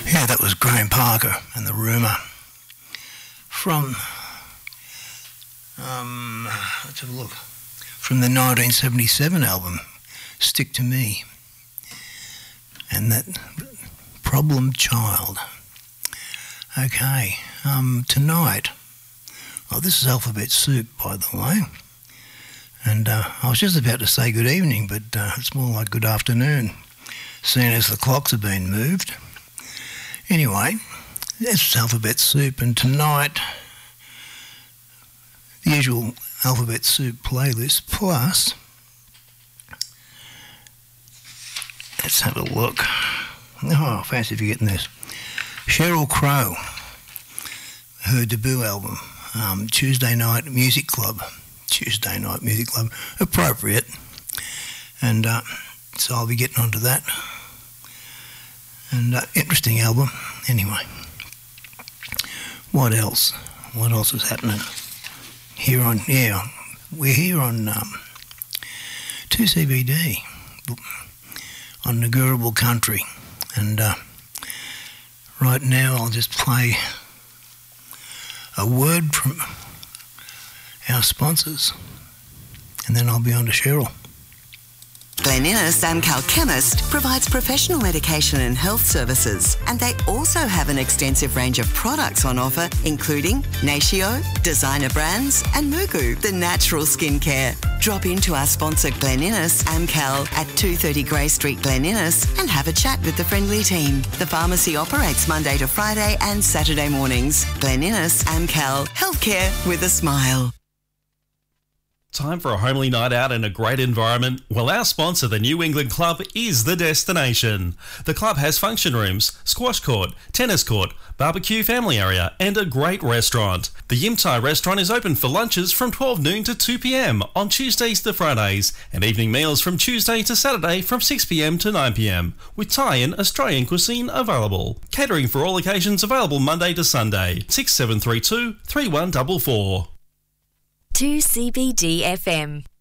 Yeah, that was Graham Parker and The Rumour from, let's have a look, from the 1977 album, Stick to Me, and that Problem Child. Okay, tonight, this is Alphabet Soup, by the way, and I was just about to say good evening, but it's more like good afternoon, seeing as the clocks have been moved. Anyway, this is Alphabet Soup, and tonight, the usual Alphabet Soup playlist, plus, let's have a look. Oh, fancy forgetting this. Sheryl Crow, her debut album, Tuesday Night Music Club. Tuesday Night Music Club, appropriate. And so I'll be getting onto that. And interesting album. Anyway, what else? What else is happening? Here on, we're here on 2CBD, on Nagurable Country. And right now I'll just play a word from our sponsors, and then I'll be on to Cheryl. Glen Innes Amcal Chemist provides professional medication and health services, and they also have an extensive range of products on offer, including Natio, designer brands, and Mugu, the natural skincare. Drop into our sponsor Glen Innes Amcal at 230 Grey Street, Glen Innes, and have a chat with the friendly team. The pharmacy operates Monday to Friday and Saturday mornings. Glen Innes Amcal, healthcare with a smile. Time for a homely night out in a great environment? Well, our sponsor, the New England Club, is the destination. The club has function rooms, squash court, tennis court, barbecue family area, and a great restaurant. The Yim Thai restaurant is open for lunches from 12 noon to 2 p.m. on Tuesdays to Fridays, and evening meals from Tuesday to Saturday from 6 p.m. to 9 p.m, with Thai and Australian cuisine available. Catering for all occasions available Monday to Sunday. 6732 3144. 2CBD FM.